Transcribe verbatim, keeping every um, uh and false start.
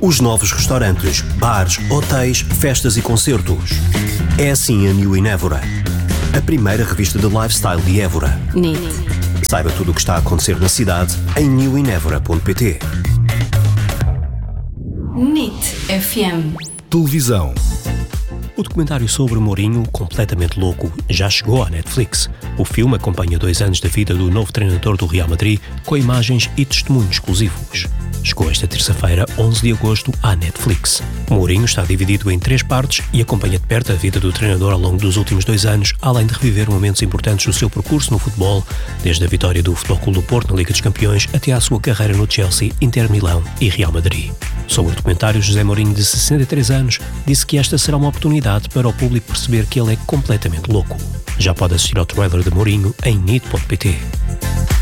Os novos restaurantes, bares, hotéis, festas e concertos. É assim a New in Évora. A primeira revista de lifestyle de Évora. N I T. Saiba tudo o que está a acontecer na cidade em new in évora ponto pt. N I T F M. Televisão. O documentário sobre Mourinho, Completamente Louco, já chegou à Netflix. O filme acompanha dois anos da vida do novo treinador do Real Madrid, com imagens e testemunhos exclusivos. Chegou esta terça-feira, onze de agosto, à Netflix. Mourinho está dividido em três partes e acompanha de perto a vida do treinador ao longo dos últimos dois anos, além de reviver momentos importantes do seu percurso no futebol, desde a vitória do Futebol Clube do Porto na Liga dos Campeões até à sua carreira no Chelsea, Inter Milão e Real Madrid. Sobre o documentário, José Mourinho, de sessenta e três anos, disse que esta será uma oportunidade para o público perceber que ele é completamente louco. Já pode assistir ao trailer de Mourinho em n i t ponto pt.